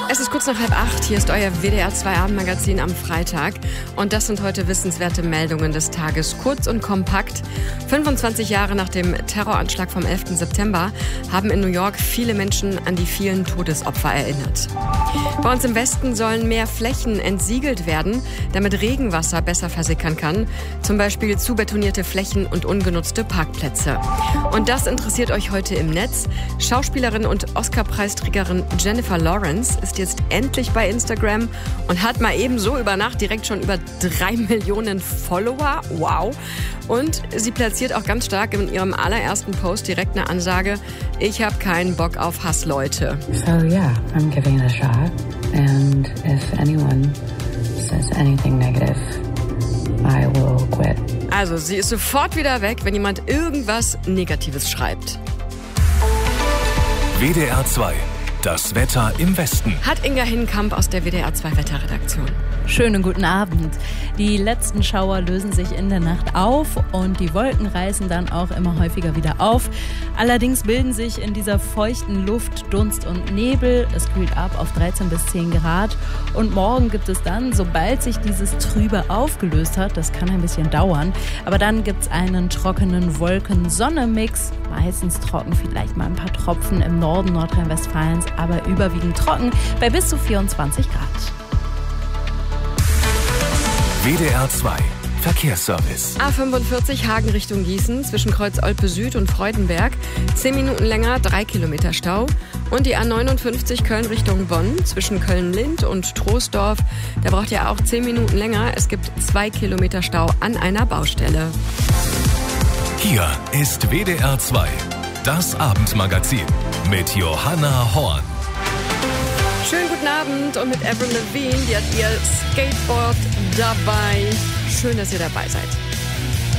Es ist kurz nach 7:30. Hier ist euer WDR 2 Abendmagazin am Freitag. Und das sind heute wissenswerte Meldungen des Tages. Kurz und kompakt. 25 Jahre nach dem Terroranschlag vom 11. September haben in New York viele Menschen an die vielen Todesopfer erinnert. Bei uns im Westen sollen mehr Flächen entsiegelt werden, damit Regenwasser besser versickern kann. Zum Beispiel zubetonierte Flächen und ungenutzte Parkplätze. Und das interessiert euch heute im Netz. Schauspielerin und Oscar-Preisträgerin Jennifer Lawrence ist jetzt endlich bei Instagram und hat mal eben so über Nacht direkt schon über 3 Millionen Follower. Wow. Und sie platziert auch ganz stark in ihrem allerersten Post direkt eine Ansage: Ich habe keinen Bock auf Hassleute. So yeah, I'm giving it a shot. And if anyone says anything negative, I will quit. Also sie ist sofort wieder weg, wenn jemand irgendwas Negatives schreibt. WDR 2. Das Wetter im Westen. Hat Inga Hinkamp aus der WDR 2 Wetterredaktion. Schönen guten Abend. Die letzten Schauer lösen sich in der Nacht auf und die Wolken reißen dann auch immer häufiger wieder auf. Allerdings bilden sich in dieser feuchten Luft Dunst und Nebel. Es kühlt ab auf 13 bis 10 Grad. Und morgen gibt es dann, sobald sich dieses Trübe aufgelöst hat, das kann ein bisschen dauern, aber dann gibt es einen trockenen Wolken-Sonne-Mix. Meistens trocken, vielleicht mal ein paar Tropfen im Norden Nordrhein-Westfalens, aber überwiegend trocken bei bis zu 24 Grad. WDR 2 Verkehrsservice. A45 Hagen Richtung Gießen zwischen Kreuz Olpe Süd und Freudenberg. 10 Minuten länger, 3 Kilometer Stau. Und die A59 Köln Richtung Bonn zwischen Köln-Lind und Troisdorf. Da braucht ihr auch 10 Minuten länger. Es gibt 2 Kilometer Stau an einer Baustelle. Hier ist WDR 2, das Abendmagazin mit Johanna Horn. Schönen guten Abend und mit Avril Lavigne, die hat ihr Skateboard dabei. Schön, dass ihr dabei seid.